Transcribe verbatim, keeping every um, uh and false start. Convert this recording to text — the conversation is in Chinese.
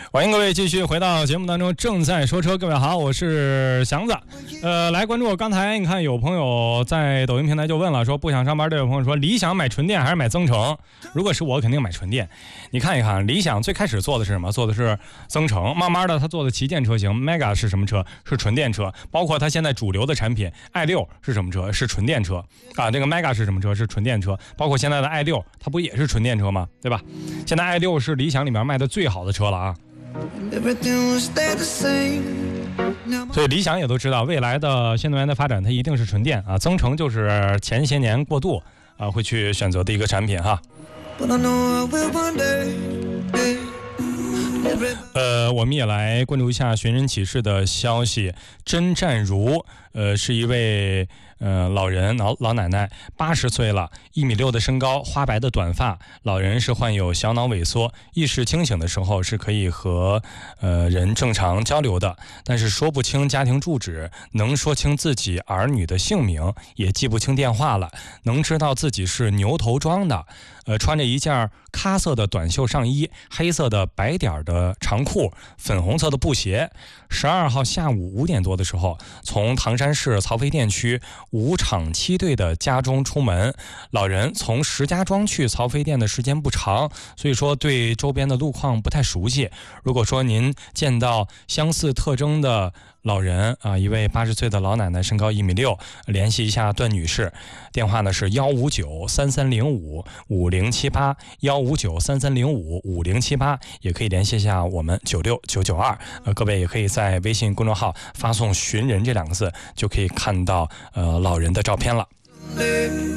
欢迎各位继续回到节目当中，正在说车。各位好，我是祥子。呃，来关注我。刚才你看有朋友在抖音平台就问了，说不想上班这位朋友说，理想买纯电还是买增程？如果是我，肯定买纯电。你看一看，理想最开始做的是什么？做的是增程，慢慢的他做的旗舰车型 Mega 是什么车？是纯电车。包括他现在主流的产品 i 六是什么车？是纯电车啊。这个 Mega 是什么车？是纯电车。包括现在的 i 六，它不也是纯电车吗？对吧？现在 i 六是理想里面卖的最好的车了啊。所以理想也都知道，未来的新能源的发展它一定是纯电啊，增程就是前些年过渡啊会去选择的一个产品哈。呃，我们也来关注一下寻人启事的消息。甄占如，呃，是一位呃老人老老奶奶，八十岁了，一米六的身高，花白的短发。老人是患有小脑萎缩，意识清醒的时候是可以和呃人正常交流的，但是说不清家庭住址，能说清自己儿女的姓名，也记不清电话了，能知道自己是牛头庄的。呃，穿着一件咖色的短袖上衣，黑色的白点的长裤，粉红色的布鞋。十二号下午五点多的时候，从唐山市曹妃甸区五厂七队的家中出门。老人从石家庄去曹妃甸的时间不长，所以说对周边的路况不太熟悉。如果说您见到相似特征的老人啊，一位八十岁的老奶奶，身高一米六，联系一下段女士，电话呢是幺五九三三零五五零七八幺五九三三零五五零七八，也可以联系一下我们九六九九二。呃，各位也可以在微信公众号发送“寻人”这两个字，就可以看到呃老人的照片了。